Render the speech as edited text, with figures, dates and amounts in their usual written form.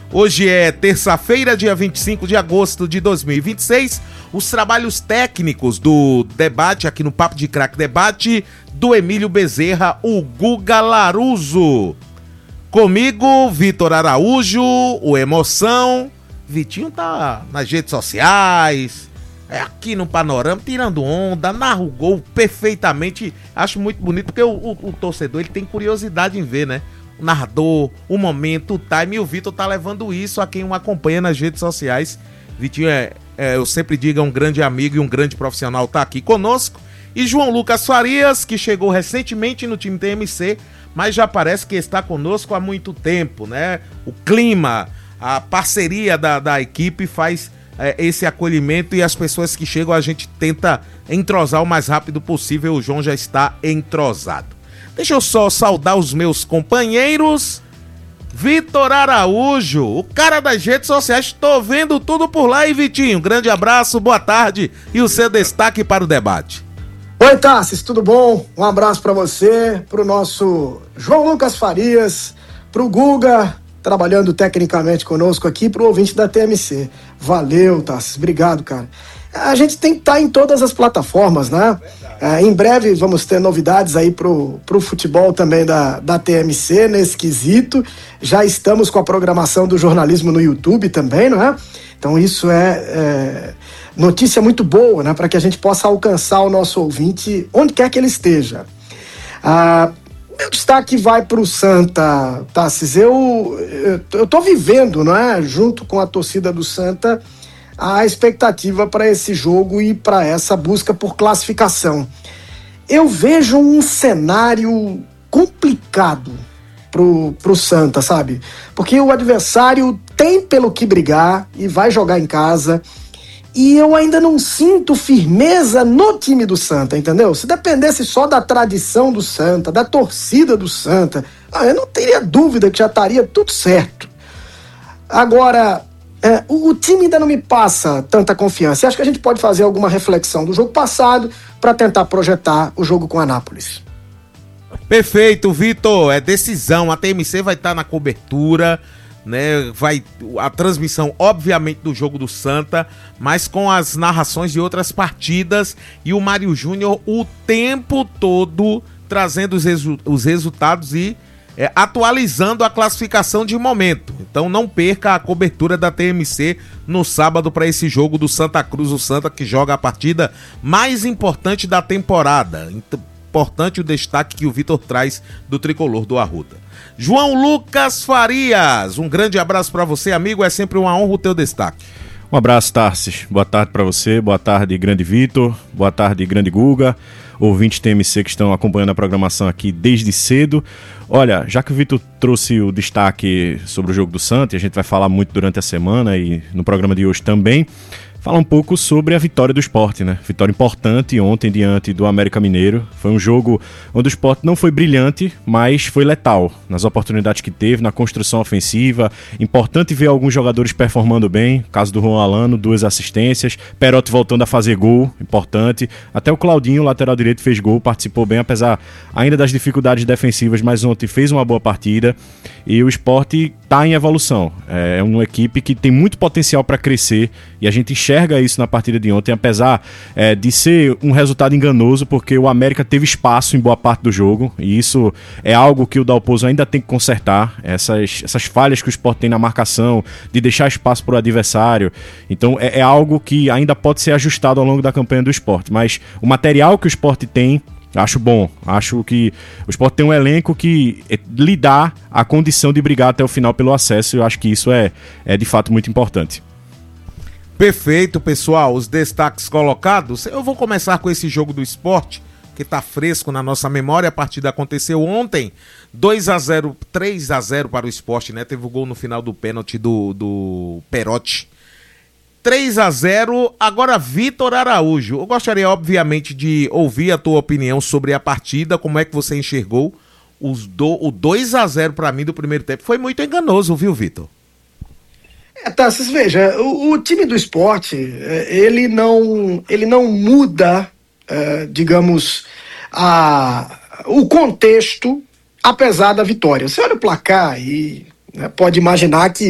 Hoje é terça-feira, dia 25 de agosto de 2026. Os trabalhos técnicos do debate aqui no Papo de Craque Debate do Emílio Bezerra, o Guga Laruso. Comigo, Vitor Araújo, o Emoção. Vitinho tá nas redes sociais, aqui no Panorama, tirando onda, narra o gol perfeitamente. Acho muito bonito, porque o torcedor ele tem curiosidade em ver, né? O narrador, o momento, o time, e o Vitor tá levando isso a quem o acompanha nas redes sociais. Vitinho eu sempre digo, é um grande amigo e um grande profissional, tá aqui conosco. E João Lucas Farias, que chegou recentemente no time TMC, mas já parece que está conosco há muito tempo, né? O clima, a parceria da equipe faz esse acolhimento, e as pessoas que chegam a gente tenta entrosar o mais rápido possível. O João já está entrosado. Deixa eu só saudar os meus companheiros. Vitor Araújo, o cara das redes sociais, tô vendo tudo por lá. E Vitinho, grande abraço, boa tarde e o seu destaque para o debate. Oi, Tarsis, tudo bom? Um abraço para você, pro nosso João Lucas Farias, pro Guga, trabalhando tecnicamente conosco aqui, pro ouvinte da TMC. Valeu, Tarsis, obrigado, cara. A gente tem que estar em todas as plataformas, né? Em breve vamos ter novidades aí pro futebol também da TMC nesse quesito. Já estamos com a programação do jornalismo no YouTube também, não é? Então isso é notícia muito boa, né? Para que a gente possa alcançar o nosso ouvinte onde quer que ele esteja. Meu destaque vai para o Santa, Tassis. Eu tô vivendo, não é? Junto com a torcida do Santa, a expectativa para esse jogo e para essa busca por classificação. Eu vejo um cenário complicado pro Santa, sabe? Porque o adversário tem pelo que brigar e vai jogar em casa, e eu ainda não sinto firmeza no time do Santa, entendeu? Se dependesse só da tradição do Santa, da torcida do Santa, eu não teria dúvida que já estaria tudo certo. Agora, o time ainda não me passa tanta confiança. E acho que a gente pode fazer alguma reflexão do jogo passado para tentar projetar o jogo com a Anápolis. Perfeito, Vitor. É decisão. A TMC vai estar na cobertura, né? A transmissão, obviamente, do jogo do Santa, mas com as narrações de outras partidas, e o Mário Júnior o tempo todo trazendo os resultados e atualizando a classificação de momento. Então não perca a cobertura da TMC no sábado para esse jogo do Santa Cruz, o Santa que joga a partida mais importante da temporada. Importante o destaque que o Vitor traz do tricolor do Arruda. João Lucas Farias, um grande abraço para você, amigo, é sempre uma honra o teu destaque. Um abraço, Tarsis, boa tarde para você, boa tarde, grande Vitor, boa tarde, grande Guga, ouvintes TMC que estão acompanhando a programação aqui desde cedo. Olha, já que o Vitor trouxe o destaque sobre o jogo do Santa, e a gente vai falar muito durante a semana e no programa de hoje também, falar um pouco sobre a vitória do Sport, né? Vitória importante ontem diante do América Mineiro. Foi um jogo onde o Sport não foi brilhante, mas foi letal nas oportunidades que teve, na construção ofensiva. Importante ver alguns jogadores performando bem. Caso do Juan Alano, 2 assistências. Perotti voltando a fazer gol, importante. Até o Claudinho, lateral direito, fez gol, participou bem, apesar ainda das dificuldades defensivas, mas ontem fez uma boa partida. E o Sport está em evolução. É uma equipe que tem muito potencial para crescer, e a gente enxerga isso na partida de ontem, apesar de ser um resultado enganoso, porque o América teve espaço em boa parte do jogo, e isso é algo que o Dalpozo ainda tem que consertar, essas falhas que o Sport tem na marcação, de deixar espaço para o adversário. Então é algo que ainda pode ser ajustado ao longo da campanha do Sport, mas o material que o Sport tem, acho bom. Acho que o Sport tem um elenco que lhe dá a condição de brigar até o final pelo acesso, e eu acho que isso é de fato muito importante. Perfeito, pessoal, os destaques colocados. Eu vou começar com esse jogo do Sport, que tá fresco na nossa memória. A partida aconteceu ontem, 2-0, 3-0 para o Sport, né? Teve o gol no final do pênalti do Perotti. 3-0, agora Vitor Araújo. Eu gostaria, obviamente, de ouvir a tua opinião sobre a partida, como é que você enxergou o 2-0 para mim do primeiro tempo. Foi muito enganoso, viu, Vitor? Vocês veja, o time do Sport, ele não muda, digamos, o contexto, apesar da vitória. Você olha o placar e pode imaginar que